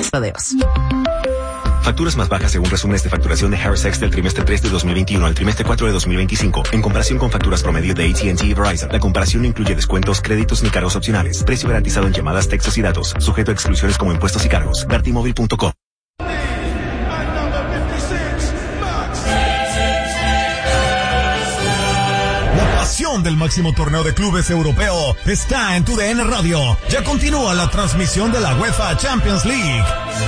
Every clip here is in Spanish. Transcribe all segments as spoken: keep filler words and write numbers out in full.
rodeos. Facturas más bajas según resúmenes de facturación de Harris X del trimestre tres de dos mil veintiuno al trimestre cuatro de dos mil veinticinco, en comparación con facturas promedio de A T and T y Verizon. La comparación no incluye descuentos, créditos ni cargos opcionales. Precio garantizado en llamadas, textos y datos. Sujeto a exclusiones como impuestos y cargos. vertimóvil punto com. La pasión del máximo torneo de clubes europeo está en tu D N Radio. Ya continúa la transmisión de la UEFA Champions League.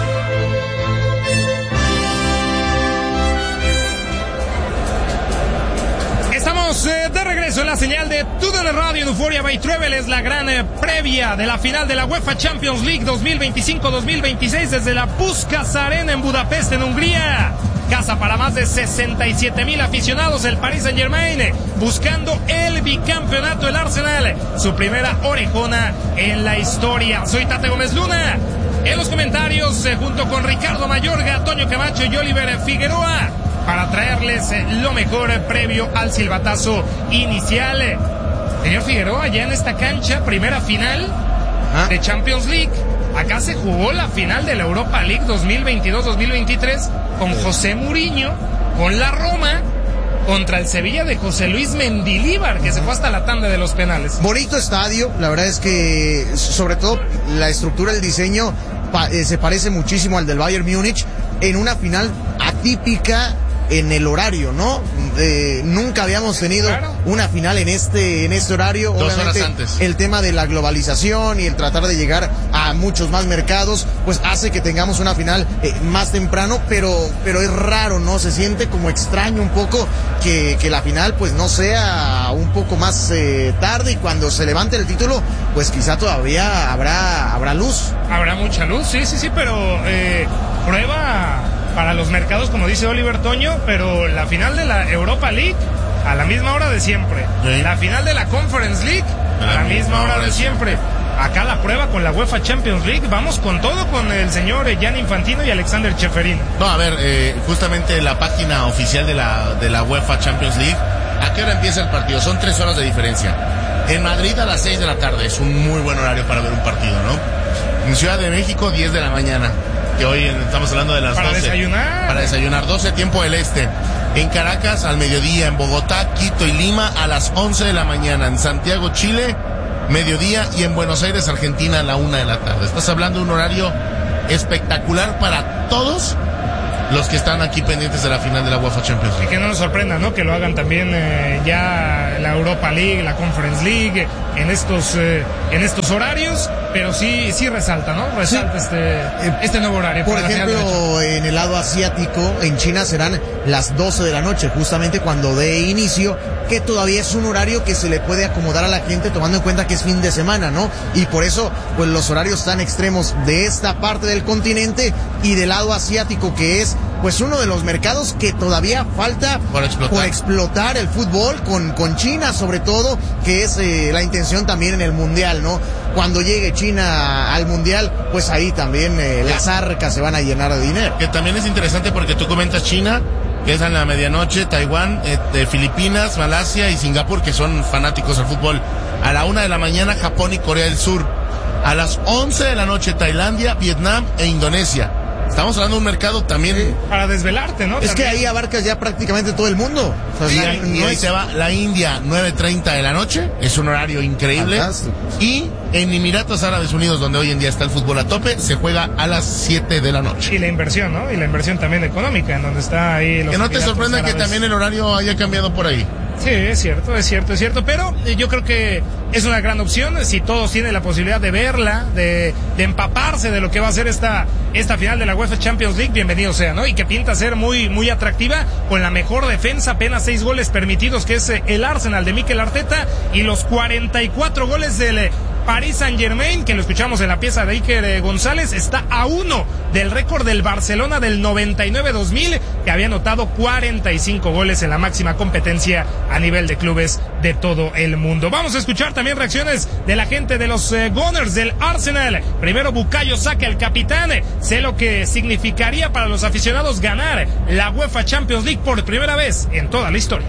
Estamos eh, de regreso en la señal de Tu D N Radio en Euphoria by Travel. Es la gran eh, previa de la final de la UEFA Champions League dos mil veinticinco dos mil veintiséis desde la Puskás Arena en Budapest, en Hungría. Casa para más de sesenta y siete mil aficionados, el Paris Saint-Germain buscando el bicampeonato, el Arsenal, su primera orejona en la historia. Soy Tate Gómez Luna. En los comentarios, eh, junto con Ricardo Mayorga, Toño Camacho y Oliver Figueroa, para traerles eh, lo mejor eh, previo al silbatazo inicial. Señor Figueroa, ya en esta cancha, primera final ¿Ah? de Champions League. Acá se jugó la final de la Europa League dos mil veintidós dos mil veintitrés con José Mourinho, con la Roma, contra el Sevilla de José Luis Mendilíbar, que se fue hasta la tanda de los penales. Bonito estadio, la verdad es que sobre todo la estructura, el diseño pa- eh, se parece muchísimo al del Bayern Múnich, en una final atípica en el horario, ¿no? Eh, nunca habíamos tenido claro. una final en este en este horario. Dos Obviamente, horas antes. El tema de la globalización y el tratar de llegar a muchos más mercados, pues hace que tengamos una final eh, más temprano, pero pero es raro, ¿no? Se siente como extraño un poco que, que la final pues no sea un poco más eh, tarde, y cuando se levante el título, pues quizá todavía habrá habrá luz. Habrá mucha luz, sí, sí, sí, pero eh, prueba para los mercados, como dice Oliver Toño, pero la final de la Europa League a la misma hora de siempre. ¿Sí? La final de la Conference League a la, la misma hora de siempre. Acá la prueba con la UEFA Champions League, vamos con todo con el señor Gianni Infantino y Alexander Ceferino. No, a ver, eh, justamente la página oficial de la, de la UEFA Champions League, ¿a qué hora empieza el partido? Son tres horas de diferencia. En Madrid a las seis de la tarde, es un muy buen horario para ver un partido, ¿no? En Ciudad de México, diez de la mañana. Que hoy estamos hablando de las para doce. Para desayunar. Para desayunar, doce tiempo del este. En Caracas al mediodía, en Bogotá, Quito y Lima a las once de la mañana. En Santiago, Chile, mediodía, y en Buenos Aires, Argentina, a la una de la tarde. Estás hablando de un horario espectacular para todos los que están aquí pendientes de la final de la UEFA Champions League. Y que no nos sorprenda, ¿no? Que lo hagan también eh, ya la Europa League, la Conference League, en estos eh, en estos horarios, pero sí sí resalta, ¿no? Resalta sí. este este nuevo horario. Por ejemplo, en el lado asiático, en China serán las doce de la noche, justamente cuando dé inicio, que todavía es un horario que se le puede acomodar a la gente tomando en cuenta que es fin de semana, ¿no? Y por eso, pues los horarios tan extremos de esta parte del continente y del lado asiático, que es pues uno de los mercados que todavía falta por explotar, por explotar el fútbol, con, con China sobre todo, que es eh, la intención también en el Mundial, ¿no? Cuando llegue China al Mundial, pues ahí también eh, las arcas se van a llenar de dinero. Que también es interesante porque tú comentas China, que es a la medianoche, Taiwán, eh, de Filipinas, Malasia y Singapur, que son fanáticos del fútbol. A la una de la mañana, Japón y Corea del Sur. A las once de la noche, Tailandia, Vietnam e Indonesia. Estamos hablando de un mercado también... Sí, para desvelarte, ¿no? Es también. Que ahí abarcas ya prácticamente todo el mundo. O sea, y, no, y no ahí es... se va la India, nueve treinta de la noche. Es un horario increíble. Fantástico. Y en Emiratos Árabes Unidos, donde hoy en día está el fútbol a tope, se juega a las siete de la noche. Y la inversión, ¿no? Y la inversión también económica, en donde está ahí... Los que no te sorprenda árabes. Que también el horario haya cambiado por ahí. Sí, es cierto, es cierto, es cierto, pero yo creo que es una gran opción si todos tienen la posibilidad de verla, de, de empaparse de lo que va a ser esta, esta final de la UEFA Champions League, bienvenido sea, ¿no? Y que pinta ser muy, muy atractiva, con la mejor defensa, apenas seis goles permitidos, que es el Arsenal de Mikel Arteta, y los cuarenta y cuatro goles del Paris Saint-Germain, que lo escuchamos en la pieza de Iker González, está a uno del récord del Barcelona del noventa y nueve dos mil, que había anotado cuarenta y cinco goles en la máxima competencia a nivel de clubes de todo el mundo. Vamos a escuchar también reacciones de la gente de los eh, Gunners del Arsenal. Primero Bukayo Saka, el capitán. Sé lo que significaría para los aficionados ganar la UEFA Champions League por primera vez en toda la historia.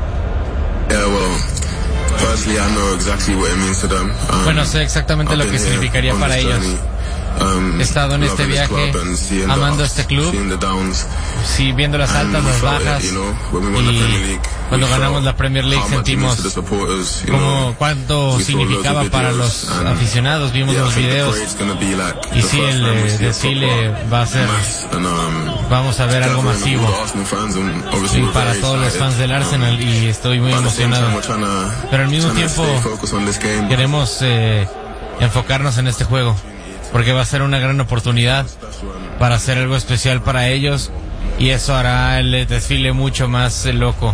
Yeah, well. Personally, I know exactly what it means to them. Um, bueno, sé exactamente lo que significaría para ellos. he estado en este viaje amando este club, sí, viendo las altas, las bajas, y cuando ganamos la Premier League sentimos como cuánto significaba para los aficionados. Vimos los videos y sí, el eh, desfile va a ser, vamos a ver algo masivo, sí, para todos los fans del Arsenal, y estoy muy emocionado, pero al mismo tiempo queremos eh, enfocarnos en este juego, porque va a ser una gran oportunidad para hacer algo especial para ellos, y eso hará el desfile mucho más eh, loco.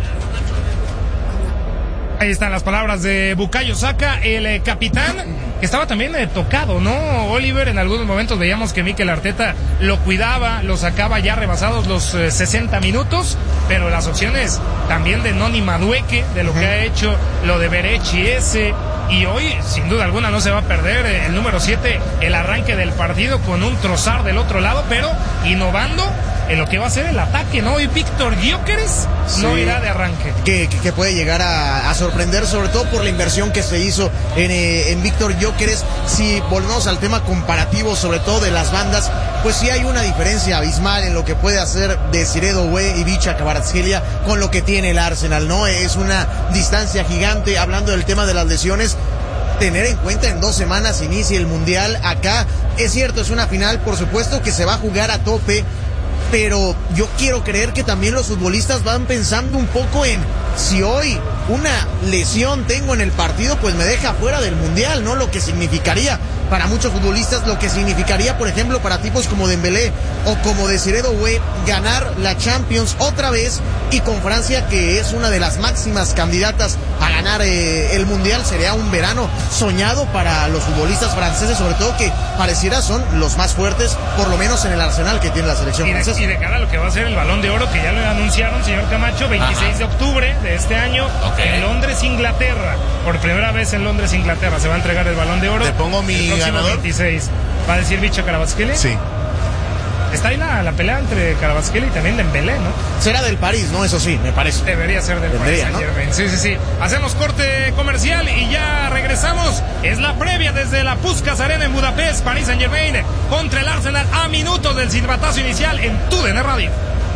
Ahí están las palabras de Bukayo Saka, el eh, capitán, que estaba también eh, tocado, ¿no? Oliver, en algunos momentos veíamos que Mikel Arteta lo cuidaba, lo sacaba ya rebasados los eh, sesenta minutos, pero las opciones también de Noni Madueke, de lo que ha hecho, lo de Berechi ese, y hoy, sin duda alguna, no se va a perder eh, el número siete, el arranque del partido con un Trossard del otro lado, pero innovando en lo que va a ser el ataque, ¿no? Y Víctor Gyökeres sí, no irá de arranque. Que, que, que puede llegar a, a sorprender, sobre todo por la inversión que se hizo en, eh, en Víctor Gyökeres. Si volvemos al tema comparativo, sobre todo de las bandas, pues sí hay una diferencia abismal en lo que puede hacer Desiré Doué y Vicha Kvaratskhelia con lo que tiene el Arsenal, ¿no? Es una distancia gigante. Hablando del tema de las lesiones, tener en cuenta en dos semanas inicia el Mundial. Acá es cierto, es una final, por supuesto que se va a jugar a tope, pero yo quiero creer que también los futbolistas van pensando un poco en si hoy una lesión tengo en el partido, pues me deja fuera del Mundial, ¿no? Lo que significaría para muchos futbolistas, lo que significaría, por ejemplo, para tipos como Dembélé o como Desiré Doué, ganar la Champions otra vez, y con Francia, que es una de las máximas candidatas a ganar eh, el Mundial, sería un verano soñado para los futbolistas franceses, sobre todo que pareciera son los más fuertes, por lo menos en el arsenal que tiene la selección y de, francesa. Y de cara a lo que va a ser el Balón de Oro, que ya lo anunciaron, señor Camacho, veintiséis Ajá. de octubre de este año, okay, en Londres, Inglaterra. Por primera vez en Londres, Inglaterra, se va a entregar el Balón de Oro. Te pongo mi ganador. veintiséis. ¿Va a decir Vicha Kvaratskhelia? Sí. Está ahí la, la pelea entre Kvaratskhelia y también Dembélé, ¿no? Será del París, ¿no? Eso sí, me parece. Debería ser del Debería, París, ¿no? Sí, sí, sí. Hacemos corte comercial y ya regresamos. Es la previa desde la Puskás Arena en Budapest, Paris Saint-Germain contra el Arsenal, a minutos del silbatazo inicial en T U D N Radio.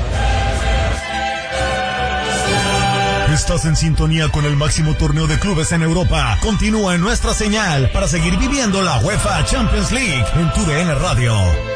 Estás en sintonía con el máximo torneo de clubes en Europa. Continúa en nuestra señal para seguir viviendo la UEFA Champions League en T U D N Radio.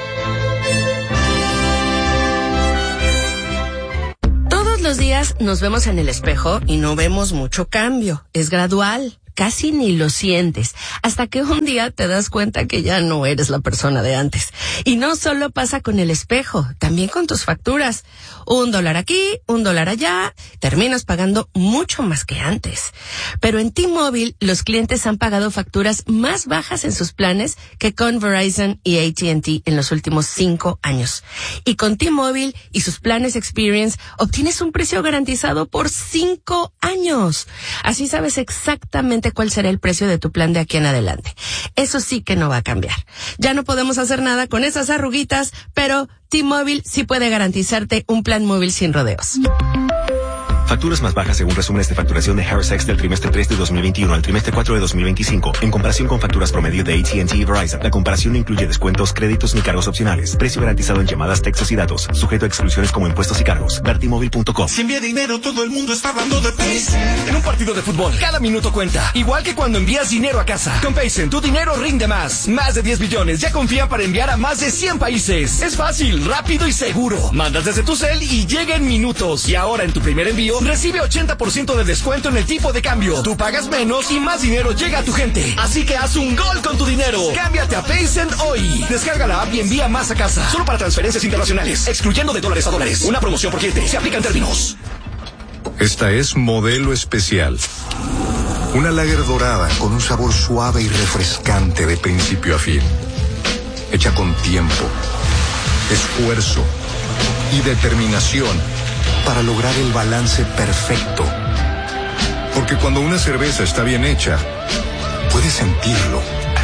Todos los días nos vemos en el espejo y no vemos mucho cambio. Es gradual. Casi ni lo sientes, hasta que un día te das cuenta que ya no eres la persona de antes. Y no solo pasa con el espejo, también con tus facturas. Un dólar aquí, un dólar allá, terminas pagando mucho más que antes. Pero en T-Mobile, los clientes han pagado facturas más bajas en sus planes que con Verizon y A T and T en los últimos cinco años. Y con T-Mobile y sus planes Experience, obtienes un precio garantizado por cinco años. Así sabes exactamente cuál será el precio de tu plan de aquí en adelante. Eso sí que no va a cambiar. Ya no podemos hacer nada con esas arruguitas, pero T-Mobile sí puede garantizarte un plan móvil sin rodeos. Facturas más bajas según resúmenes de facturación de Harris X del trimestre tres de dos mil veintiuno al trimestre cuatro de dos mil veinticinco, en comparación con facturas promedio de A T and T y Verizon. La comparación no incluye descuentos, créditos ni cargos opcionales. Precio garantizado en llamadas, textos y datos. Sujeto a exclusiones como impuestos y cargos. ver timóvil punto com. Si envía dinero, todo el mundo está hablando de Paycen. En un partido de fútbol, cada minuto cuenta. Igual que cuando envías dinero a casa. Con Paycen, tu dinero rinde más. Más de diez billones ya confían para enviar a más de cien países. Es fácil, rápido y seguro. Mandas desde tu cel y llega en minutos. Y ahora en tu primer envío, recibe ochenta por ciento de descuento en el tipo de cambio. Tú pagas menos y más dinero llega a tu gente. Así que haz un gol con tu dinero. Cámbiate a Paycen hoy. Descarga la app y envía más a casa. Solo para transferencias internacionales, excluyendo de dólares a dólares. Una promoción por cliente. Se aplican términos. Esta es Modelo Especial. Una lager dorada con un sabor suave y refrescante de principio a fin. Hecha con tiempo, esfuerzo y determinación para lograr el balance perfecto. Porque cuando una cerveza está bien hecha, puedes sentirlo.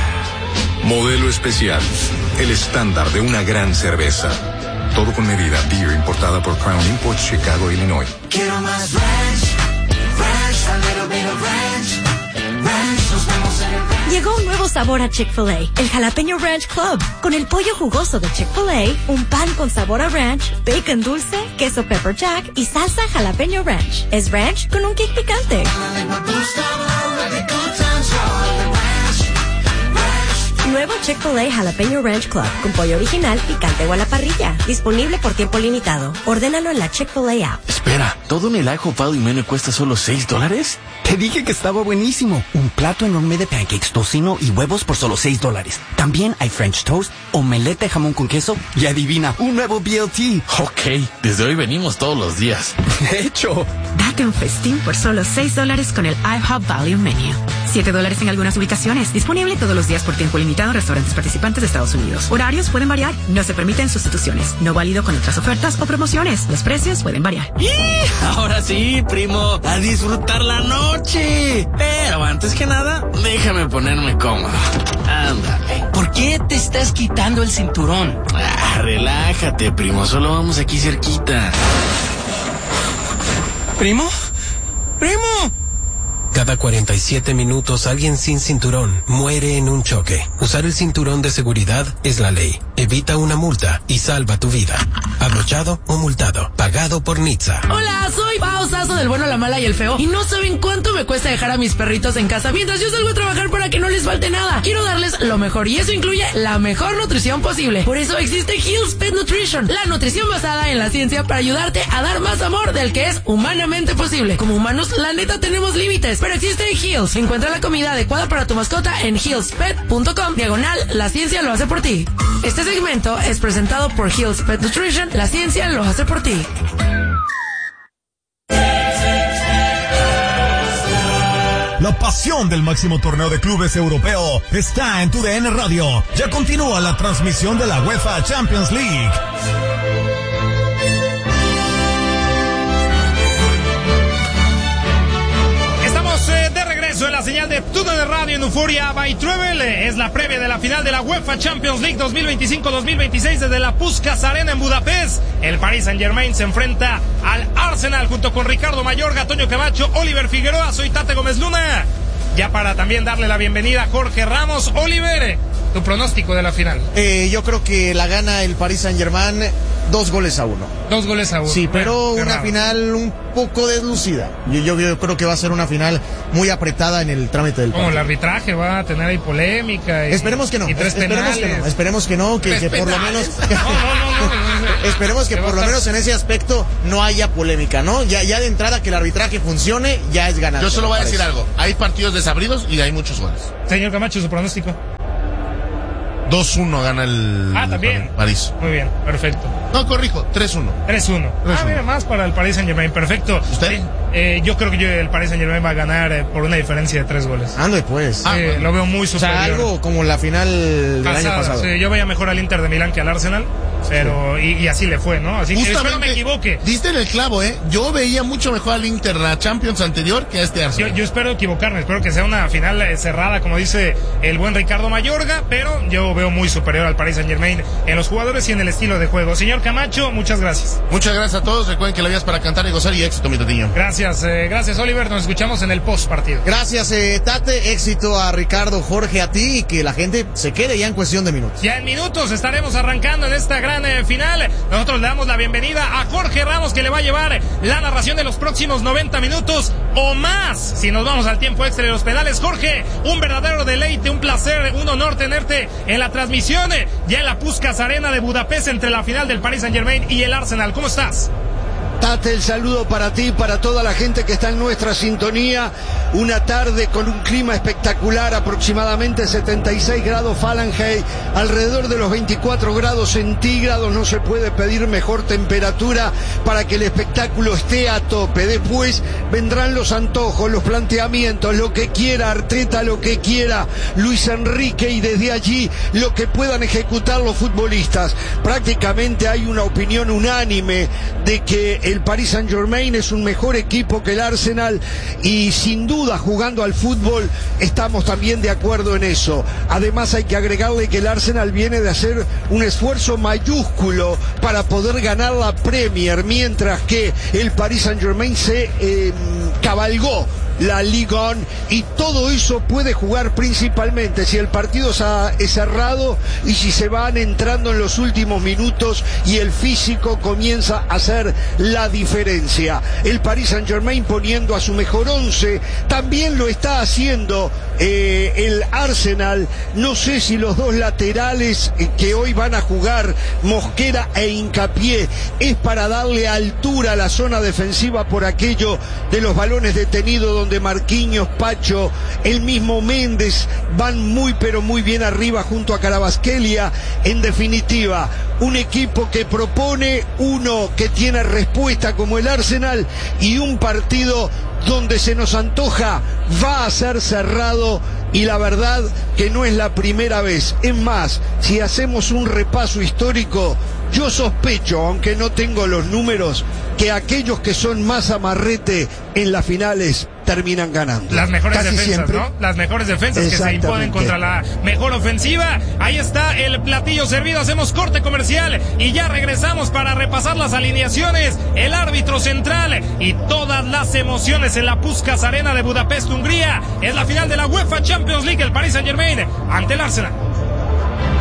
Modelo Especial, el estándar de una gran cerveza. Todo con medida. Beer importada por Crown Imports, Chicago, Illinois. Quiero más ranch, ranch, a little bit of ranch, ranch Llegó un nuevo sabor a Chick-fil-A, el Jalapeño Ranch Club. Con el pollo jugoso de Chick-fil-A, un pan con sabor a ranch, bacon dulce, queso pepper jack y salsa jalapeño ranch. Es ranch con un kick picante. Nuevo Chick-fil-A Jalapeño Ranch Club con pollo original, picante o a la parrilla. Disponible por tiempo limitado. Ordénalo en la Chick-fil-A app. Espera, ¿todo en el IHOP Value Menu cuesta solo seis dólares? Te dije que estaba buenísimo. Un plato enorme de pancakes, tocino y huevos por solo seis dólares. También hay French toast, omelette de jamón con queso y adivina, un nuevo B L T. Ok, desde hoy venimos todos los días. De hecho. Date un festín por solo seis dólares con el IHOP Value Menu. siete dólares en algunas ubicaciones. Disponible todos los días por tiempo limitado en restaurantes participantes de Estados Unidos. Horarios pueden variar. No se permiten sustituciones. No válido con otras ofertas o promociones. Los precios pueden variar. ¡Y! Ahora sí, primo. A disfrutar la noche. Pero antes que nada, déjame ponerme cómodo. Ándale. ¿Por qué te estás quitando el cinturón? Ah, relájate, primo. Solo vamos aquí cerquita. ¿Primo? ¡Primo! Cada cuarenta y siete minutos alguien sin cinturón muere en un choque. Usar el cinturón de seguridad es la ley. Evita una multa y salva tu vida. Abrochado o multado. Pagado por Nitsa. Hola, soy Pao Sasso del Bueno, la Mala y el Feo. Y no saben cuánto me cuesta dejar a mis perritos en casa mientras yo salgo a trabajar para que no les falte nada. Quiero darles lo mejor y eso incluye la mejor nutrición posible. Por eso existe Hill's Pet Nutrition, la nutrición basada en la ciencia para ayudarte a dar más amor del que es humanamente posible. Como humanos, la neta tenemos límites, pero existe Hill's. Encuentra la comida adecuada para tu mascota en hill's pet punto com. Diagonal, la ciencia lo hace por ti. Este segmento es presentado por Hill's Pet Nutrition. La ciencia lo hace por ti. La pasión del máximo torneo de clubes europeo está en tu D N Radio. Ya continúa la transmisión de la UEFA Champions League. De regreso en la señal de T U D N Radio en Euphoria by Travel. Es la previa de la final de la UEFA Champions League dos mil veinticinco dos mil veintiséis desde la Puskás Arena en Budapest. El Paris Saint-Germain se enfrenta al Arsenal junto con Ricardo Mayorga, Toño Camacho, Oliver Figueroa. Soy Tate Gómez Luna. Ya para también darle la bienvenida a Jorge Ramos. Oliver, tu pronóstico de la final. Eh, yo creo que la gana el Paris Saint-Germain dos goles a uno. Dos goles a uno. Sí, pero bueno, una raro. final un poco deslucida. Yo, yo, yo creo que va a ser una final muy apretada en el trámite del partido. Como el arbitraje va a tener ahí polémica. Y, esperemos que no. Y tres esperemos penales. que no. Esperemos que no, que, que por lo menos. No, no, no, no, no. Esperemos que por lo menos en ese aspecto no haya polémica, ¿no? Ya, ya de entrada que el arbitraje funcione, ya es ganar. Yo solo voy a decir algo. Hay partidos desabridos y hay muchos goles. Señor Camacho, su pronóstico. dos uno gana el Ah, también. París. Muy bien, perfecto. No, corrijo, tres uno. tres uno. Ah, mira, más para el Paris Saint-Germain, perfecto. ¿Usted? Sí, eh, yo creo que yo, el Paris Saint-Germain va a ganar eh, por una diferencia de tres goles. Ande pues. Ah, eh, bueno. Lo veo muy superior. O sea, algo como la final del Pasada, año pasado. Sí, yo veía mejor al Inter de Milán que al Arsenal, pero sí. y, y así le fue, ¿no? Así que espero me equivoque. Diste en el clavo, ¿eh? Yo veía mucho mejor al Inter la Champions anterior que a este Arsenal. Yo, yo espero equivocarme, espero que sea una final eh, cerrada, como dice el buen Ricardo Mayorga, pero yo veo muy superior al Paris Saint-Germain en los jugadores y en el estilo de juego. Señor Camacho, muchas gracias. Muchas gracias a todos. Recuerden que la vida es para cantar y gozar y éxito, mi tatiño. Gracias, eh, gracias Oliver. Nos escuchamos en el post partido. Gracias, eh, Tate. Éxito a Ricardo, Jorge, a ti y que la gente se quede ya en cuestión de minutos. Ya en minutos estaremos arrancando en esta gran eh, final. Nosotros le damos la bienvenida a Jorge Ramos, que le va a llevar la narración de los próximos noventa minutos o más. Si nos vamos al tiempo extra de los penales, Jorge, un verdadero deleite, un placer, un honor tenerte en la transmisión eh, ya en la Puskás Arena de Budapest entre la final del Paris Saint-Germain y el Arsenal. ¿Cómo estás? Tate, el saludo para ti, para toda la gente que está en nuestra sintonía. Una tarde con un clima espectacular, aproximadamente setenta y seis grados Fahrenheit, alrededor de los veinticuatro grados centígrados. No se puede pedir mejor temperatura para que el espectáculo esté a tope. Después vendrán los antojos, los planteamientos, lo que quiera Arteta, lo que quiera Luis Enrique, y desde allí lo que puedan ejecutar los futbolistas. Prácticamente hay una opinión unánime de que el Paris Saint-Germain es un mejor equipo que el Arsenal, y sin duda, jugando al fútbol, estamos también de acuerdo en eso. Además, hay que agregarle que el Arsenal viene de hacer un esfuerzo mayúsculo para poder ganar la Premier, mientras que el Paris Saint-Germain se eh, cabalgó la Ligue uno, y todo eso puede jugar principalmente si el partido es cerrado y si se van entrando en los últimos minutos y el físico comienza a hacer la diferencia. El Paris Saint-Germain poniendo a su mejor once, también lo está haciendo eh, el Arsenal. No sé si los dos laterales eh, que hoy van a jugar, Mosquera e Hincapié, es para darle altura a la zona defensiva por aquello de los balones detenidos donde Marquinhos, Pacho, el mismo Méndez van muy pero muy bien arriba junto a Carabasquelia. En definitiva, un equipo que propone, uno que tiene respuesta como el Arsenal, y un partido donde se nos antoja va a ser cerrado, y la verdad que no es la primera vez. Es más, si hacemos un repaso histórico, yo sospecho, aunque no tengo los números, que aquellos que son más amarrete en las finales terminan ganando. Las mejores Casi defensas, siempre. ¿no? Las mejores defensas que se imponen contra la mejor ofensiva. Ahí está el platillo servido. Hacemos corte comercial y ya regresamos para repasar las alineaciones, el árbitro central y todas las emociones en la Puskás Arena de Budapest, Hungría. Es la final de la UEFA Champions League, el Paris Saint-Germain ante el Arsenal.